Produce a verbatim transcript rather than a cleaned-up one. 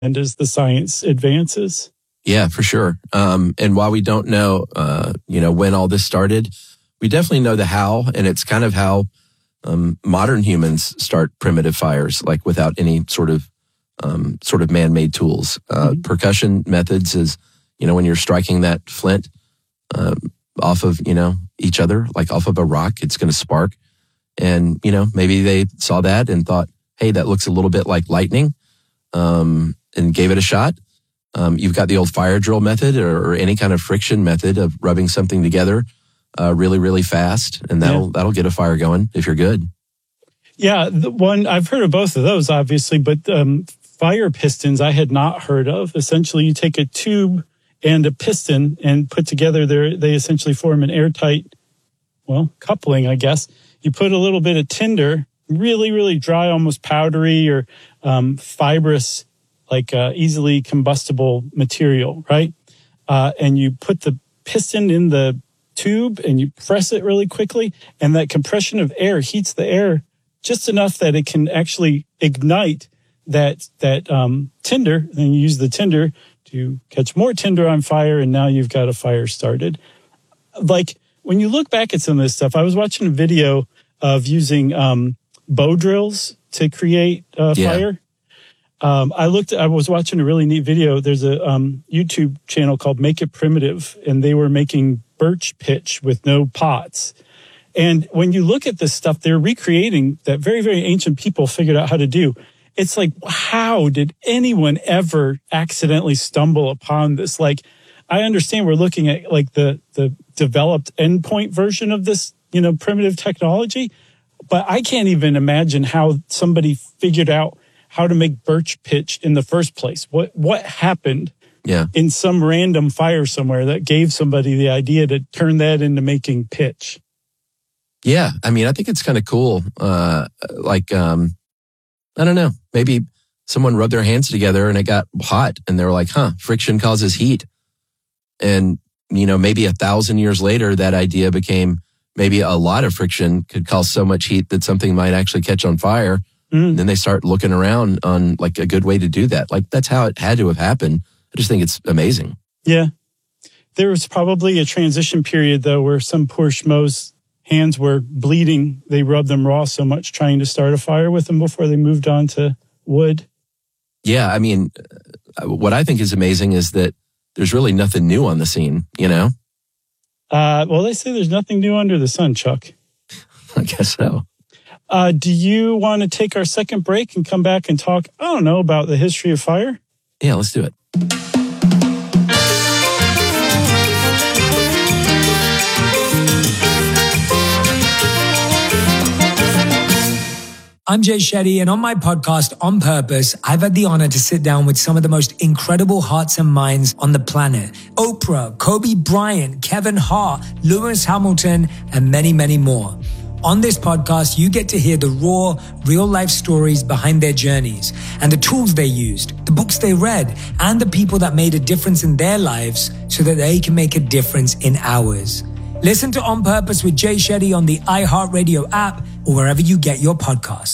and as the science advances. Yeah, for sure. Um, and while we don't know, uh, you know, when all this started, we definitely know the how, and it's kind of how um, modern humans start primitive fires, like without any sort of um, sort of man-made tools. Uh, mm-hmm. Percussion methods is, you know, when you're striking that flint uh, off of, you know, each other, like off of a rock, it's going to spark. And, you know, maybe they saw that and thought, hey, that looks a little bit like lightning, um, and gave it a shot. Um, you've got the old fire drill method or, or any kind of friction method of rubbing something together uh, really, really fast, and that'll yeah. that'll get a fire going if you're good. Yeah, the one I've heard of both of those, obviously, but um, fire pistons I had not heard of. Essentially, you take a tube and a piston and put together, there they essentially form an airtight, well, coupling, I guess. You put a little bit of tinder, really, really dry, almost powdery or um, fibrous, like uh, easily combustible material, right? Uh, and you put the piston in the tube and you press it really quickly, and that compression of air heats the air just enough that it can actually ignite that that um, tinder. Then you use the tinder to catch more tinder on fire, and now you've got a fire started. Like, when you look back at some of this stuff, I was watching a video of using um, bow drills to create uh, yeah. fire. Um, I looked, I was watching a really neat video. There's a um, YouTube channel called Make It Primitive, and they were making birch pitch with no pots. And when you look at this stuff, they're recreating that very, very ancient people figured out how to do. It's like, how did anyone ever accidentally stumble upon this? Like, I understand we're looking at like the, the developed endpoint version of this, you know, primitive technology, but I can't even imagine how somebody figured out how to make birch pitch in the first place. What what happened yeah. in some random fire somewhere that gave somebody the idea to turn that into making pitch? Yeah, I mean, I think it's kind of cool. Uh, like, um, I don't know, maybe someone rubbed their hands together and it got hot, and they were like, huh, friction causes heat. And, you know, maybe a thousand years later, that idea became maybe a lot of friction could cause so much heat that something might actually catch on fire. Mm. And then they start looking around on like a good way to do that. Like, that's how it had to have happened. I just think it's amazing. Yeah. There was probably a transition period, though, where some poor schmoes' hands were bleeding. They rubbed them raw so much trying to start a fire with them before they moved on to wood. Yeah. I mean, what I think is amazing is that there's really nothing new on the scene, you know? Uh, well, they say there's nothing new under the sun, Chuck. I guess so. Uh, do you want to take our second break and come back and talk, I don't know, about the history of fire? Yeah, let's do it. I'm Jay Shetty, and on my podcast, On Purpose, I've had the honor to sit down with some of the most incredible hearts and minds on the planet. Oprah, Kobe Bryant, Kevin Hart, Lewis Hamilton, and many, many more. On this podcast, you get to hear the raw, real-life stories behind their journeys and the tools they used, the books they read, and the people that made a difference in their lives so that they can make a difference in ours. Listen to On Purpose with Jay Shetty on the iHeartRadio app or wherever you get your podcasts.